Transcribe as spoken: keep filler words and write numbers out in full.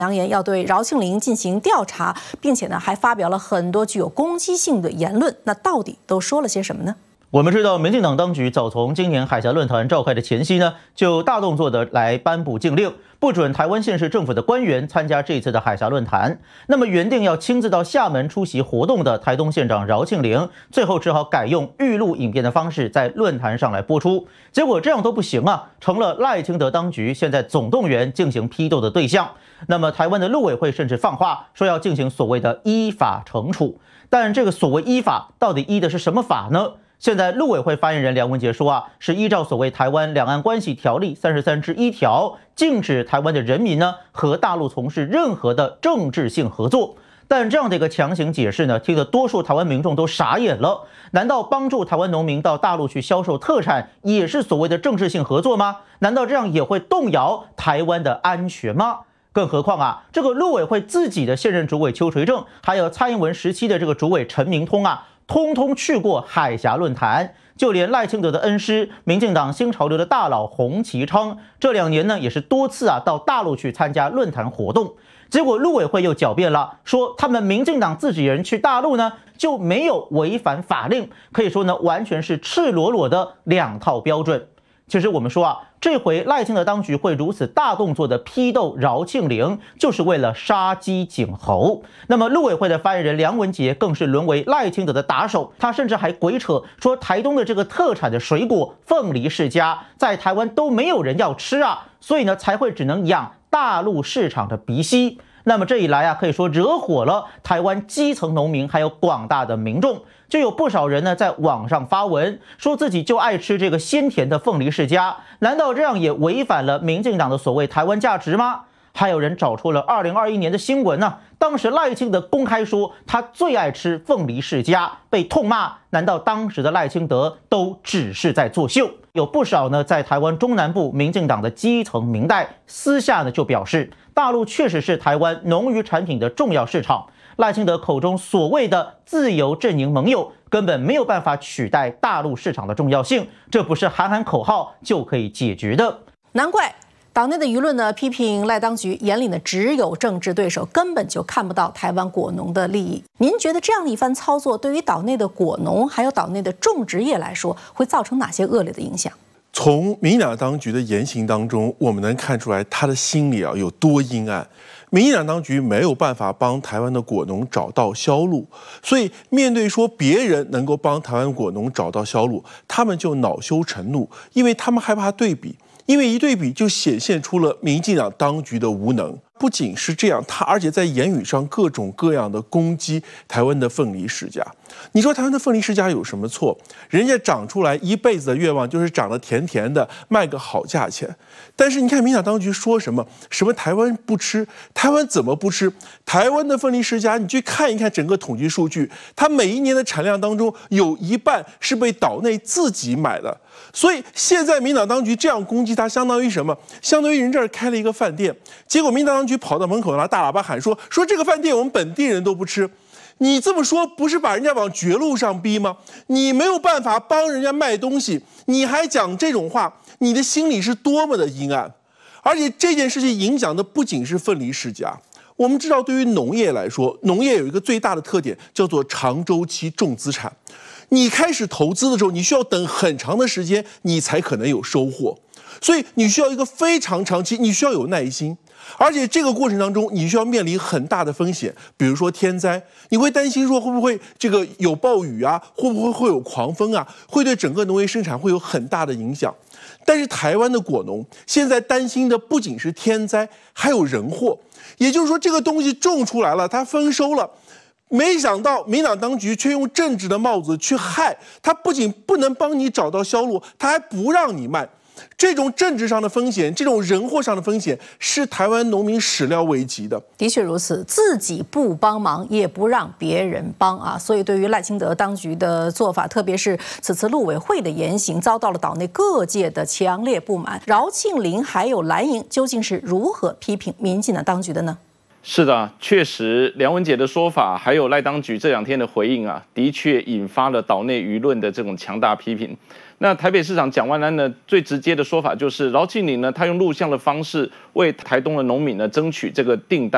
扬言要对饶庆铃进行调查，并且呢还发表了很多具有攻击性的言论。那到底都说了些什么呢？ 我们知道，民进党当局早从今年海峡论坛召开的前夕呢，就大动作的来颁布禁令，不准台湾县市政府的官员参加这次的海峡论坛。那么原定要亲自到厦门出席活动的台东县长饶庆铃，最后只好改用预录影片的方式在论坛上来播出。结果这样都不行啊，成了赖清德当局现在总动员进行批斗的对象。那么台湾的陆委会甚至放话说要进行所谓的依法惩处，但这个所谓依法到底依的是什么法呢？现在陆委会发言人梁文杰说啊，是依照所谓《台湾两岸关系条例》三十三之一条，禁止台湾的人民呢和大陆从事任何的政治性合作。但这样的一个强行解释呢，听得多数台湾民众都傻眼了。难道帮助台湾农民到大陆去销售特产，也是所谓的政治性合作吗？难道这样也会动摇台湾的安全吗？更何况啊，这个陆委会自己的现任主委邱垂正，还有蔡英文时期的这个主委陈明通啊，通通去过海峡论坛，就连赖清德的恩师、民进党新潮流的大佬洪启昌，这两年呢也是多次啊到大陆去参加论坛活动。结果陆委会又狡辩了，说他们民进党自己人去大陆呢就没有违反法令，可以说呢完全是赤裸裸的两套标准。其实我们说啊，这回赖清德当局会如此大动作的批斗饶庆铃，就是为了杀鸡儆猴。那么陆委会的发言人梁文杰更是沦为赖清德的打手，他甚至还鬼扯说台东的这个特产的水果凤梨世家，在台湾都没有人要吃啊，所以呢才会只能养大陆市场的鼻息。那么这一来啊，可以说惹火了台湾基层农民还有广大的民众，就有不少人呢在网上发文，说自己就爱吃这个鲜甜的凤梨世家，难道这样也违反了民进党的所谓台湾价值吗？还有人找出了二零二一年的新闻呢、啊，当时赖清德公开说他最爱吃凤梨世家，被痛骂。难道当时的赖清德都只是在作秀？有不少呢在台湾中南部民进党的基层民代私下呢就表示，大陆确实是台湾农渔产品的重要市场。赖清德口中所谓的自由阵营盟友，根本没有办法取代大陆市场的重要性，这不是喊喊口号就可以解决的。 难怪党内的舆论呢批评赖当局眼里呢只有政治对手，根本就看不到台湾果农的利益。您觉得这样的一番操作，对于岛内的果农还有岛内的种植业来说，会造成哪些恶劣的影响？ 从民进党当局的言行当中，我们能看出来他的心里啊有多阴暗。民进党当局没有办法帮台湾的果农找到销路，所以面对说别人能够帮台湾果农找到销路，他们就恼羞成怒，因为他们害怕对比。因为一对比就显现出了民进党当局的无能。不仅是这样，他而且在言语上各种各样的攻击台湾的凤梨世家。你说台湾的凤梨世家有什么错？人家长出来一辈子的愿望就是长得甜甜的，卖个好价钱。但是你看民进党当局说什么？什么台湾不吃？台湾怎么不吃？台湾的凤梨世家，你去看一看整个统计数据，它每一年的产量当中有一半是被岛内自己买的。所以现在民进党当局这样攻击他，相当于什么？相当于人这儿开了一个饭店，结果民进党当局跑到门口拿大喇叭喊说：“说这个饭店我们本地人都不吃。”你这么说不是把人家往绝路上逼吗？你没有办法帮人家卖东西，你还讲这种话，你的心里是多么的阴暗！而且这件事情影响的不仅是凤梨世家。我们知道，对于农业来说，农业有一个最大的特点，叫做长周期重资产。你开始投资的时候，你需要等很长的时间，你才可能有收获。所以你需要一个非常长期，你需要有耐心。而且这个过程当中，你需要面临很大的风险，比如说天灾，你会担心说会不会这个有暴雨啊，会不会会有狂风啊，会对整个农业生产会有很大的影响。但是台湾的果农现在担心的不仅是天灾，还有人祸。也就是说，这个东西种出来了，它丰收了。没想到民党当局却用政治的帽子去害他，不仅不能帮你找到销路，他还不让你卖。这种政治上的风险，这种人祸上的风险，是台湾农民始料未及的。 的确如此，自己不帮忙，也不让别人帮啊！所以对于赖清德当局的做法，特别是此次陆委会的言行，遭到了岛内各界的强烈不满。饶庆铃还有蓝营究竟是如何批评民进党当局的呢？ 是的，确实，梁文杰的说法，还有赖当局这两天的回应啊，的确引发了岛内舆论的这种强大批评。那台北市长蒋万安呢，最直接的说法就是，饶庆铃呢，他用录像的方式为台东的农民呢争取这个订单。